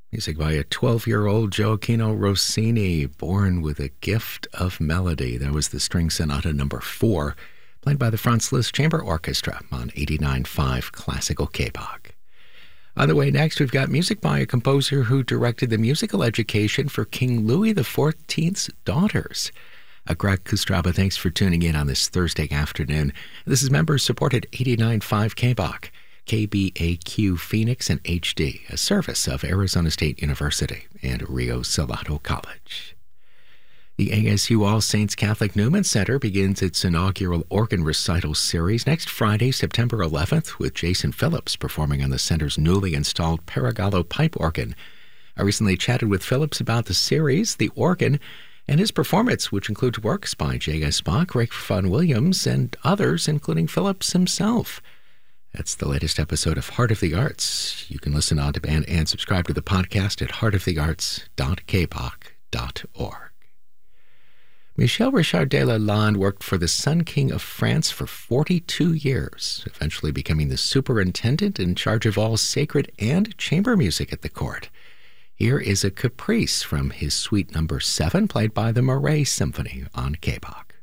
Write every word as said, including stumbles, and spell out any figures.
Music by a twelve-year-old Gioacchino Rossini, born with a gift of melody. That was the String Sonata number four, played by the Franz Liszt Chamber Orchestra on eighty-nine point five Classical K-Bach. On the way next, we've got music by a composer who directed the musical education for King Louis the fourteenth's daughters. Uh, Greg Kustraba, thanks for tuning in on this Thursday afternoon. This is members-supported eighty-nine point five K-Bach. K B A Q Phoenix and H D, a service of Arizona State University and Rio Salado College. The A S U All Saints Catholic Newman Center begins its inaugural organ recital series next Friday, September eleventh, with Jason Phillips performing on the center's newly installed Paragallo pipe organ. I recently chatted with Phillips about the series, the organ, and his performance, which includes works by J S. Bach, Rick Vaughan Williams, and others, including Phillips himself. That's the latest episode of Heart of the Arts. You can listen on demand and subscribe to the podcast at heart of the arts dot k bach dot org. Michel Richard de Lalande worked for the Sun King of France for forty-two years, eventually becoming the superintendent in charge of all sacred and chamber music at the court. Here is a caprice from his suite number seven, played by the Marais Symphony on K-Bach.